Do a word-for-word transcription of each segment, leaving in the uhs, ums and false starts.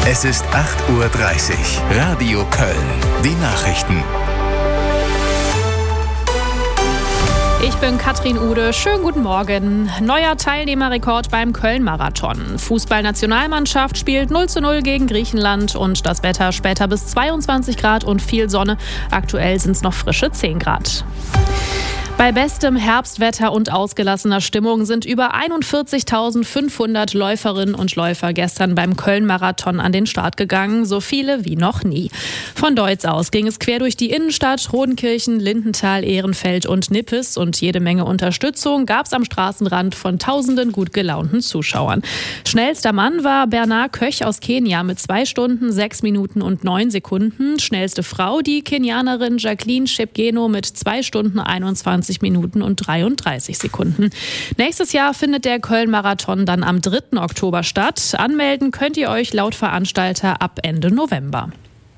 Es ist acht Uhr dreißig. Radio Köln. Die Nachrichten. Ich bin Katrin Ude. Schönen guten Morgen. Neuer Teilnehmerrekord beim Köln-Marathon. Fußballnationalmannschaft spielt null zu null gegen Griechenland und das Wetter später bis zweiundzwanzig Grad und viel Sonne. Aktuell sind es noch frische zehn Grad. Bei bestem Herbstwetter und ausgelassener Stimmung sind über einundvierzigtausendfünfhundert Läuferinnen und Läufer gestern beim Köln-Marathon an den Start gegangen, so viele wie noch nie. Von Deutz aus ging es quer durch die Innenstadt, Rodenkirchen, Lindenthal, Ehrenfeld und Nippes und jede Menge Unterstützung gab es am Straßenrand von tausenden gut gelaunten Zuschauern. Schnellster Mann war Bernard Köch aus Kenia mit zwei Stunden, sechs Minuten und neun Sekunden. Schnellste Frau die Kenianerin Jacqueline Chepgeno mit zwei Stunden, einundzwanzig Minuten und dreiunddreißig Sekunden. Nächstes Jahr findet der Köln-Marathon dann am dritten Oktober statt. Anmelden könnt ihr euch laut Veranstalter ab Ende November.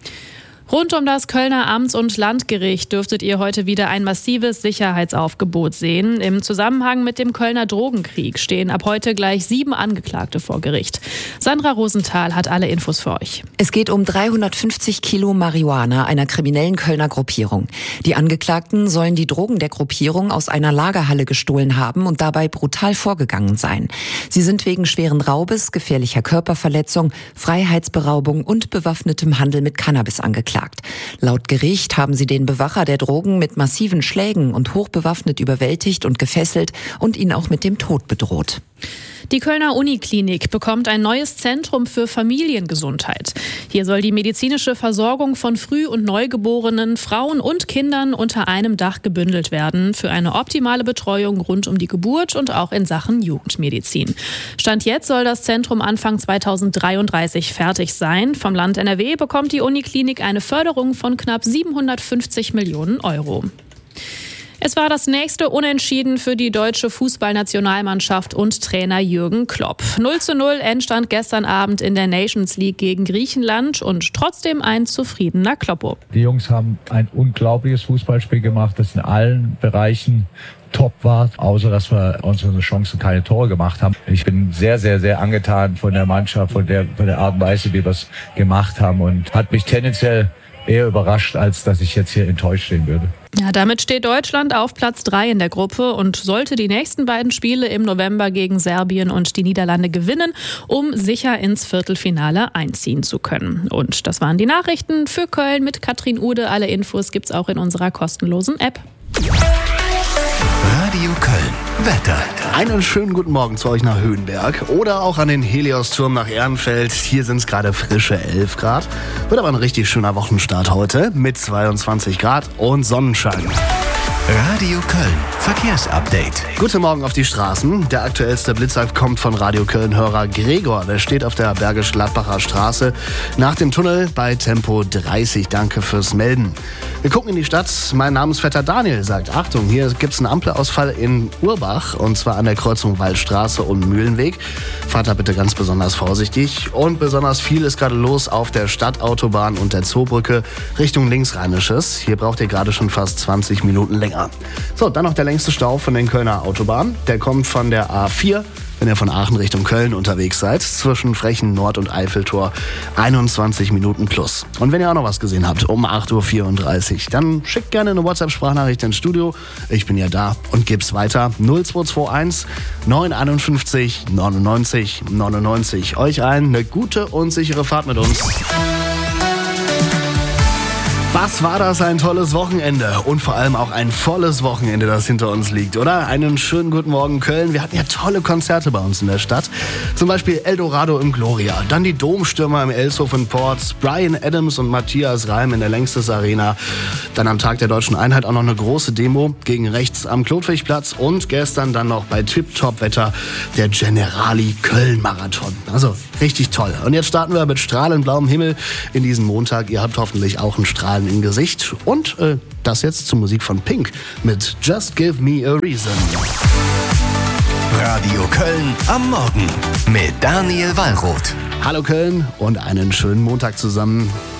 Rund um das Kölner Amts- und Landgericht dürftet ihr heute wieder ein massives Sicherheitsaufgebot sehen. Im Zusammenhang mit dem Kölner Drogenkrieg stehen ab heute gleich sieben Angeklagte vor Gericht. Sandra Rosenthal hat alle Infos für euch. Es geht um dreihundertfünfzig Kilo Marihuana einer kriminellen Kölner Gruppierung. Die Angeklagten sollen die Drogen der Gruppierung aus einer Lagerhalle gestohlen haben und dabei brutal vorgegangen sein. Sie sind wegen schweren Raubes, gefährlicher Körperverletzung, Freiheitsberaubung und bewaffnetem Handel mit Cannabis angeklagt. Laut Gericht haben sie den Bewacher der Drogen mit massiven Schlägen und hochbewaffnet überwältigt und gefesselt und ihn auch mit dem Tod bedroht. Die Kölner Uniklinik bekommt ein neues Zentrum für Familiengesundheit. Hier soll die medizinische Versorgung von Früh- und Neugeborenen, Frauen und Kindern unter einem Dach gebündelt werden für eine optimale Betreuung rund um die Geburt und auch in Sachen Jugendmedizin. Stand jetzt soll das Zentrum Anfang zweitausenddreiunddreißig fertig sein. Vom Land N R W bekommt die Uniklinik eine Förderung von knapp siebenhundertfünfzig Millionen Euro. Es war das nächste Unentschieden für die deutsche Fußballnationalmannschaft und Trainer Jürgen Klopp. null zu null Endstand gestern Abend in der Nations League gegen Griechenland und trotzdem ein zufriedener Kloppo. Die Jungs haben ein unglaubliches Fußballspiel gemacht, das in allen Bereichen top war, außer dass wir unsere Chancen keine Tore gemacht haben. Ich bin sehr, sehr, sehr angetan von der Mannschaft, von der, von der Art und Weise, wie wir es gemacht haben und hat mich tendenziell eher überrascht, als dass ich jetzt hier enttäuscht stehen würde. Ja, damit steht Deutschland auf Platz drei in der Gruppe und sollte die nächsten beiden Spiele im November gegen Serbien und die Niederlande gewinnen, um sicher ins Viertelfinale einziehen zu können. Und das waren die Nachrichten für Köln mit Katrin Ude. Alle Infos gibt's auch in unserer kostenlosen App. Radio Köln. Wetter. Einen schönen guten Morgen zu euch nach Höhenberg oder auch an den Helios-Turm nach Ehrenfeld. Hier sind es gerade frische elf Grad. Wird aber ein richtig schöner Wochenstart heute mit zweiundzwanzig Grad und Sonnenschein. Radio Köln. Verkehrsupdate. Guten Morgen auf die Straßen. Der aktuellste Blitzer kommt von Radio Köln-Hörer Gregor. Der steht auf der Bergisch-Gladbacher Straße nach dem Tunnel bei Tempo dreißig. Danke fürs Melden. Wir gucken in die Stadt. Mein Namensvetter Daniel sagt, Achtung, hier gibt es einen Ampelausfall in Urbach und zwar an der Kreuzung Waldstraße und Mühlenweg. Fahrt da bitte ganz besonders vorsichtig. Und besonders viel ist gerade los auf der Stadtautobahn und der Zoobrücke Richtung Linksrheinisches. Hier braucht ihr gerade schon fast zwanzig Minuten länger. So, dann noch der längste Stau von den Kölner Autobahnen. Der kommt von der A vier, wenn ihr von Aachen Richtung Köln unterwegs seid, zwischen Frechen Nord und Eiffeltor, einundzwanzig Minuten plus. Und wenn ihr auch noch was gesehen habt, um acht Uhr vierunddreißig, dann schickt gerne eine WhatsApp-Sprachnachricht ins Studio. Ich bin ja da und geb's weiter. null zwei zwei eins neun fünf eins neunundneunzig neunundneunzig. Euch allen eine gute und sichere Fahrt mit uns. Was war das ein tolles Wochenende und vor allem auch ein volles Wochenende, das hinter uns liegt, oder? Einen schönen guten Morgen Köln. Wir hatten ja tolle Konzerte bei uns in der Stadt. Zum Beispiel Eldorado im Gloria, dann die Domstürmer im Elshof in Ports, Bryan Adams und Matthias Reim in der Längstes Arena. Dann am Tag der Deutschen Einheit auch noch eine große Demo gegen rechts am Klotwigplatz und gestern dann noch bei Tip-Top-Wetter der Generali Köln-Marathon. Also richtig toll. Und jetzt starten wir mit strahlend blauem Himmel in diesen Montag. Ihr habt hoffentlich auch einen Strahlen im Gesicht. Und äh, das jetzt zur Musik von Pink mit Just Give Me a Reason. Radio Köln am Morgen mit Daniel Wallroth. Hallo Köln und einen schönen Montag zusammen.